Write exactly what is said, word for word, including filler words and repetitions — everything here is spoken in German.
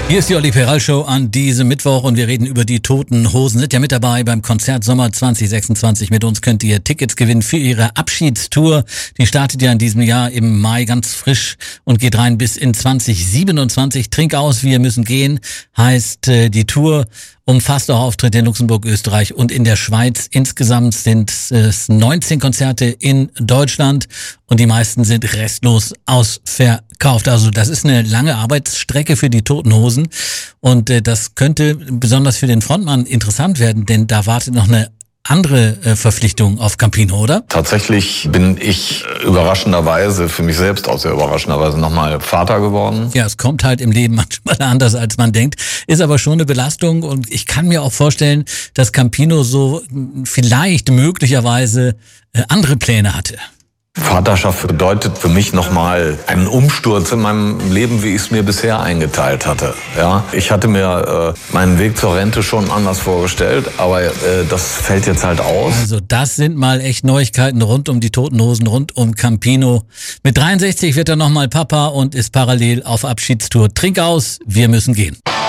Hier ist die Olli Peral Show an diesem Mittwoch und wir reden über die Toten Hosen. Sind ja mit dabei beim Konzert Sommer zwanzig sechsundzwanzig. Mit uns könnt ihr Tickets gewinnen für ihre Abschiedstour. Die startet ja in diesem Jahr im Mai ganz frisch und geht rein bis in zwanzig siebenundzwanzig. Trink aus, wir müssen gehen, heißt äh, die Tour. Umfasst auch Auftritte in Luxemburg, Österreich und in der Schweiz. Insgesamt sind es neunzehn Konzerte in Deutschland und die meisten sind restlos ausverkauft. Also das ist eine lange Arbeitsstrecke für die Toten Hosen und äh, das könnte besonders für den Frontmann interessant werden, denn da wartet noch eine andere äh, Verpflichtung auf Campino, oder? Tatsächlich bin ich äh, überraschenderweise, für mich selbst auch sehr überraschenderweise, nochmal Vater geworden. Ja, es kommt halt im Leben manchmal anders, als man denkt. Ist aber schon eine Belastung und ich kann mir auch vorstellen, dass Campino so vielleicht möglicherweise äh, andere Pläne hatte. Vaterschaft bedeutet für mich nochmal einen Umsturz in meinem Leben, wie ich es mir bisher eingeteilt hatte. Ja, ich hatte mir äh, meinen Weg zur Rente schon anders vorgestellt, aber äh, das fällt jetzt halt aus. Also das sind mal echt Neuigkeiten rund um die Toten Hosen, rund um Campino. Mit dreiundsechzig wird er nochmal Papa und ist parallel auf Abschiedstour. Trink aus, wir müssen gehen.